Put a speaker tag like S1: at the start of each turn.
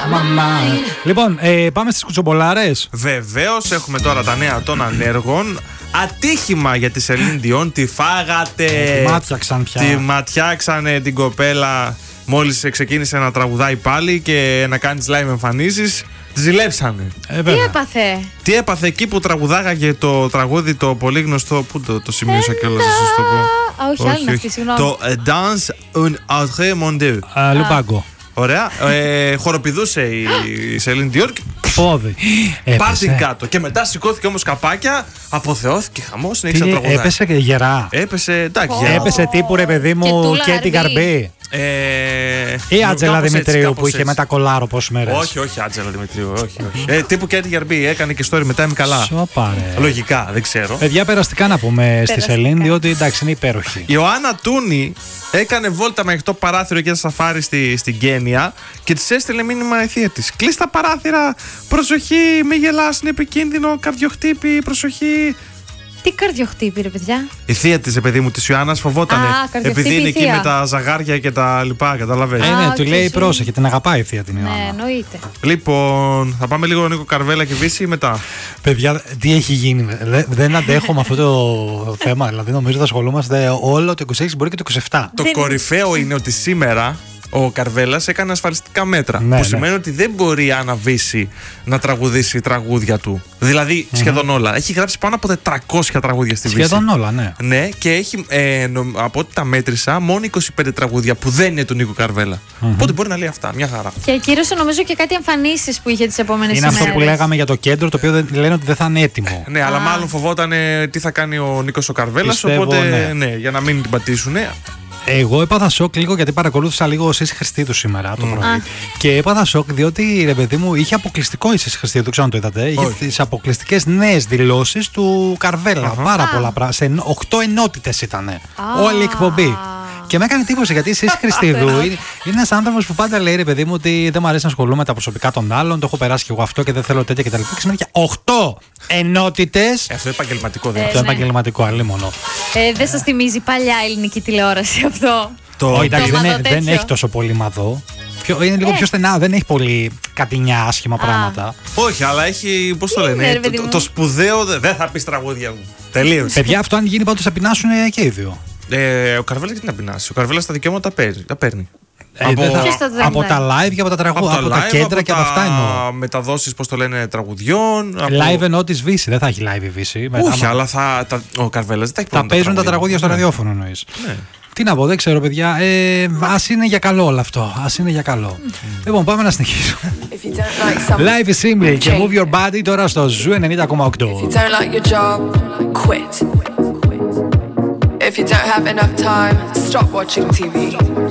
S1: Λοιπόν, πάμε στις κουτσομπολάρες.
S2: Βεβαίως, έχουμε τώρα τα νέα των ανέργων. Ατύχημα για τη Σελίν Διόν, τη φάγατε.
S1: Τη μάτιαξαν πια.
S2: Τη ματιάξανε την κοπέλα μόλις ξεκίνησε να τραγουδάει πάλι και να κάνει live εμφανίσεις. Τη ζηλέψανε.
S3: Τι έπαθε?
S2: Τι έπαθε εκεί που τραγουδάγαγε το τραγούδι το πολύ γνωστό. Πού το σημείωσα κιόλας, να σας το πω.
S3: Όχι, άλλη είναι αυτή, συγγνώμη.
S2: Το Dance un autre monde.
S1: Λουμπάγκο.
S2: Ωραία. Χοροπηδούσε η Σελίν Διόν.
S1: Πόδι.
S2: Πάρτιν κάτω. Και μετά σηκώθηκε όμως καπάκια, αποθεώθηκε χαμός, συνέχισε να τραγουδάει.
S1: Έπεσε και γερά.
S2: Έπεσε, εντάξει.
S1: Έπεσε τύπου ρε παιδί μου Κέτι Γαρμπή. Ή Άτζελα Δημητρίου που είχε μετακολάρο πόσες μέρες.
S2: Όχι, Άτζελα Δημητρίου. Όχι. Τύπου Κέτι Γαρμπή έκανε και story μετά, είμαι καλά.
S1: Σοπαρέ.
S2: Λογικά, δεν ξέρω.
S1: Παιδιά, περαστικά να πούμε στη Σελίν, διότι εντάξει είναι υπέροχη.
S2: Η Ιωάννα Τούνη έκανε βόλτα με ανοιχτό παράθυρο και ένα σαφάρι στην Κένια και της έστειλε μήνυμα η θεία της. Κλείς τα παράθυρα, προσοχή, μη γελάς, είναι επικίνδυνο, καρδιοχτύπη, προσοχή.
S3: Τι καρδιοχτύπη, ρε παιδιά?
S2: Η θεία της, παιδί μου, της Ιωάννας φοβότανε. Επειδή είναι εκεί με τα ζαγάρια και τα λοιπά, καταλαβαίνεις.
S1: Ναι, του λέει πρόσεχε, την αγαπάει η θεία την Ιωάννα.
S3: Ναι, εννοείται.
S2: Λοιπόν, θα πάμε λίγο Νίκο Καρβέλα και Βύση μετά.
S1: Παιδιά, τι έχει γίνει? Δεν αντέχω με αυτό το θέμα. Δηλαδή, νομίζω θα ασχολούμαστε όλο το 26, μπορεί και το 27.
S2: Το κορυφαίο είναι ότι σήμερα ο Καρβέλας έκανε ασφαλιστικά μέτρα.
S1: Ναι,
S2: που σημαίνει ότι δεν μπορεί η Άννα Βύση να τραγουδήσει τραγούδια του. Δηλαδή σχεδόν όλα. Έχει γράψει πάνω από 400 τραγούδια στη Βύση.
S1: Σχεδόν όλα, ναι.
S2: Ναι, και έχει από ό,τι τα μέτρησα, μόνο 25 τραγούδια που δεν είναι του Νίκο Καρβέλα. Οπότε μπορεί να λέει αυτά, μια χαρά.
S3: Και ακύρωσε νομίζω και κάτι εμφανίσεις που είχε τις επόμενες ημέρες.
S1: Είναι αυτό που λέγαμε για το κέντρο, το οποίο λένε ότι δεν θα είναι έτοιμο.
S2: Ναι, αλλά μάλλον φοβόταν τι θα κάνει ο Νίκος ο Καρβέλας. Οπότε ναι, για να μην την πατήσουν.
S1: Εγώ έπαθα σοκ λίγο γιατί παρακολούθησα λίγο Σύση Χριστίδου σήμερα το πρωί. Και έπαθα σοκ διότι ρε παιδί μου είχε αποκλειστικό η Σύση Χριστίδου, δεν ξέρω αν το είδατε. Είχε τις αποκλειστικές νέες δηλώσεις του Καρβέλα. Πάρα πολλά πράγματα. Σε 8 ενότητες ήταν. Όλη η εκπομπή. Και με έκανε εντύπωση γιατί η Σύση Χριστίδου είναι ένας άνθρωπος που πάντα λέει ρε παιδί μου ότι δεν μου αρέσει να ασχολούμαι με τα προσωπικά των άλλων. Το έχω περάσει και εγώ αυτό και δεν θέλω τέτοια κτλ. Και σημαίνει 8 ενότητες.
S2: Αυτό επαγγελματικό δεν είναι.
S1: Αυτό επαγγελματικό, αλλήμονο.
S3: Δεν σας θυμίζει παλιά ελληνική τηλεόραση αυτό?
S1: Εντάξει, δεν έχει τόσο πολύ μαδό. Είναι λίγο πιο στενά, δεν έχει πολύ κατηνιά άσχημα πράγματα.
S2: Όχι, αλλά έχει, πώς το λένε, το σπουδαίο δεν θα πεις τραγούδια μου. Τελείως.
S1: Παιδιά, αυτό αν γίνει πάντως θα πεινάσουν και οι δύο.
S2: Ο Καρβέλας γιατί να πεινάσει? Ο Καρβέλας τα δικαιώματα τα παίρνει.
S1: Από τα live και από τα τραγούδια, από τα κέντρα και από αυτά εννοώ.
S2: Μεταδόσεις, πώς το λένε, τραγουδιών.
S1: Live εννοώ της Βύση, δεν θα έχει live η Βύση.
S2: Όχι, αλλά ο Καρβέλας δεν θα έχει πρόβλημα.
S1: Θα παίζουν τα τραγούδια στο ραδιόφωνο εννοείς. Τι να πω, δεν ξέρω παιδιά. Ας είναι για καλό όλο αυτό. Ας είναι για καλό. Λοιπόν, πάμε να συνεχίσουμε. Live is simple και move your body τώρα στο Ζου 90,8.
S4: If you don't like your job, quit. If you don't have enough time, stop watching TV.